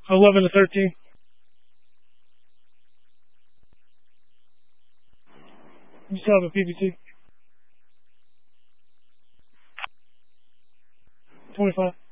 11 to 13. You still have a PBT. 25.